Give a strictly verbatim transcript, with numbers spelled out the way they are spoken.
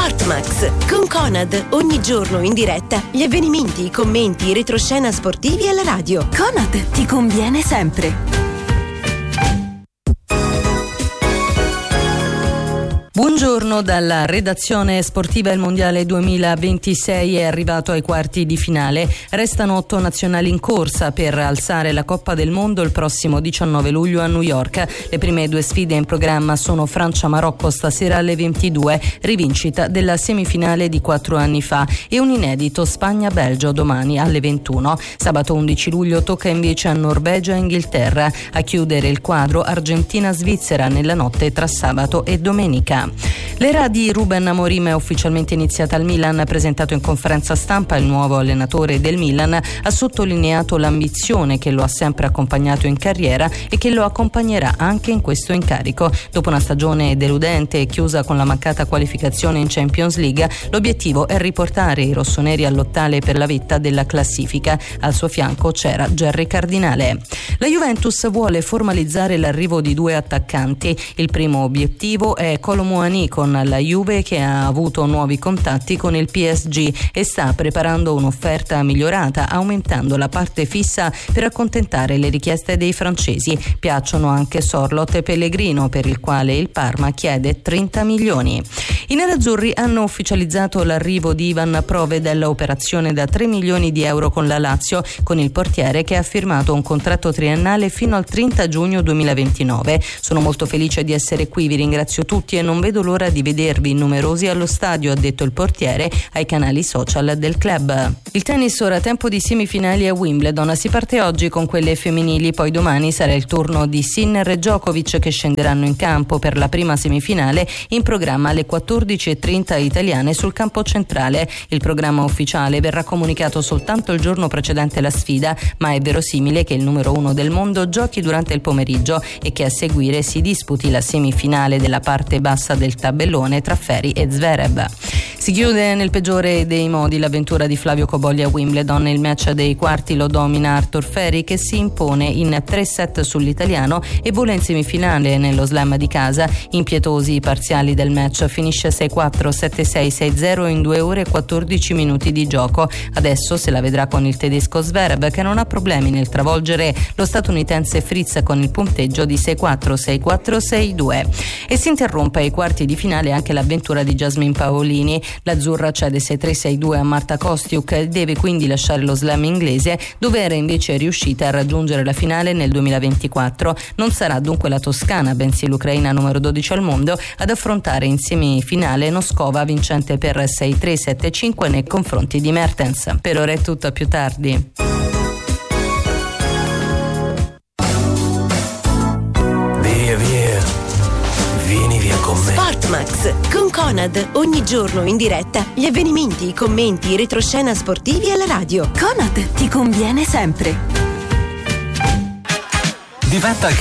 Sportmax con Conad, ogni giorno in diretta gli avvenimenti, i commenti, i retroscena sportivi alla radio. Conad ti conviene sempre. Buongiorno dalla redazione sportiva. Il mondiale duemilaventisei è arrivato ai quarti di finale. Restano otto nazionali in corsa per alzare la Coppa del Mondo il prossimo diciannove luglio a New York. Le prime due sfide in programma sono Francia-Marocco stasera alle ventidue, rivincita della semifinale di quattro anni fa, e un inedito Spagna-Belgio domani alle ventuno. Sabato undici luglio tocca invece a Norvegia e Inghilterra. A chiudere il quadro Argentina-Svizzera nella notte tra sabato e domenica. L'era di Ruben Amorim è ufficialmente iniziata al Milan. Presentato in conferenza stampa, il nuovo allenatore del Milan ha sottolineato l'ambizione che lo ha sempre accompagnato in carriera e che lo accompagnerà anche in questo incarico. Dopo una stagione deludente e chiusa con la mancata qualificazione in Champions League, l'obiettivo è riportare i rossoneri al lottare per la vetta della classifica. Al suo fianco c'era Gerry Cardinale. La Juventus vuole formalizzare l'arrivo di due attaccanti. Il primo obiettivo è Kolo Muani con la Juve, che ha avuto nuovi contatti con il P S G e sta preparando un'offerta migliorata, aumentando la parte fissa per accontentare le richieste dei francesi. Piacciono anche Sorloth e Pellegrino, per il quale il Parma chiede trenta milioni. I nerazzurri hanno ufficializzato l'arrivo di Ivan Provedel, operazione da tre milioni di euro con la Lazio, con il portiere che ha firmato un contratto triennale fino al trenta giugno duemilaventinove. Sono molto felice di essere qui, vi ringrazio tutti e non vedo l'ora di vedervi numerosi allo stadio, ha detto il portiere ai canali social del club. Il tennis, ora tempo di semifinali a Wimbledon. Si parte oggi con quelle femminili, poi domani sarà il turno di Sinner e Djokovic, che scenderanno in campo per la prima semifinale, in programma alle quattordici e trenta italiane sul campo centrale. Il programma ufficiale verrà comunicato soltanto il giorno precedente la sfida, ma è verosimile che il numero uno del mondo giochi durante il pomeriggio e che a seguire si disputi la semifinale della parte bassa del tabellone tra Ferri e Zverev. Si chiude nel peggiore dei modi l'avventura di Flavio Cobolli a Wimbledon. Il match dei quarti lo domina Arthur Ferri, che si impone in tre set sull'italiano e vola in semifinale nello slam di casa. Impietosi i parziali del match, finisce sei quattro, sette sei, sei zero in due ore e quattordici minuti di gioco. Adesso se la vedrà con il tedesco Zverev, che non ha problemi nel travolgere lo statunitense Fritz con il punteggio di sei quattro, sei quattro, sei due. E si interrompe ai quarti di finale anche l'avventura di Jasmine Paolini. L'azzurra cede sei tre, sei due a Marta Kostiuk e deve quindi lasciare lo slam inglese, dove era invece riuscita a raggiungere la finale nel duemilaventiquattro. Non sarà dunque la toscana, bensì l'ucraina numero dodici al mondo, ad affrontare in semifinale Noskova, vincente per sei tre, sette cinque nei confronti di Mertens. Per ora è tutto, a più tardi. Via via, vieni via con me. Sportmax con Conad, ogni giorno in diretta gli avvenimenti, i commenti, i retroscena sportivi alla radio. Conad ti conviene sempre. Diventa